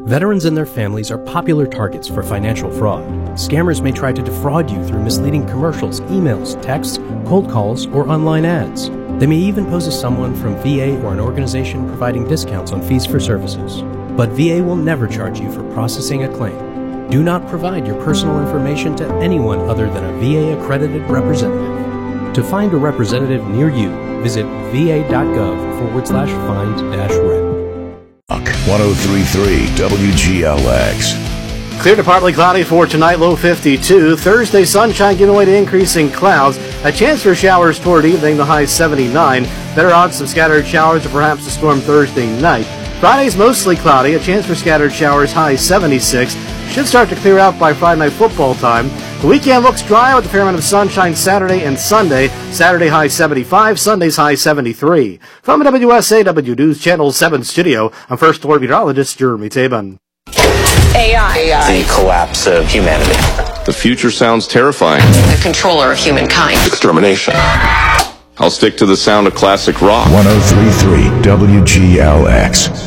Veterans and their families are popular targets for financial fraud. Scammers may try to defraud you through misleading commercials, emails, texts, cold calls, or online ads. They may even pose as someone from VA or an organization providing discounts on fees for services. But VA will never charge you for processing a claim. Do not provide your personal information to anyone other than a VA-accredited representative. To find a representative near you, visit va.gov/find-rep. 103.3 WGLX. Clear to partly cloudy for tonight, low 52. Thursday, sunshine giving way to increasing clouds. A chance for showers toward evening, the high 79. Better odds of scattered showers or perhaps a storm Thursday night. Friday's mostly cloudy. A chance for scattered showers, high 76. Should start to clear out by Friday night football time. The weekend looks dry with a fair amount of sunshine Saturday and Sunday. Saturday high 75, Sunday's high 73. From the WSAW News Channel 7 studio, I'm First Alert Meteorologist Jeremy Tabin. AI. The collapse of humanity. The future sounds terrifying. The controller of humankind. Extermination. I'll stick to the sound of classic rock. 103.3 WGLX.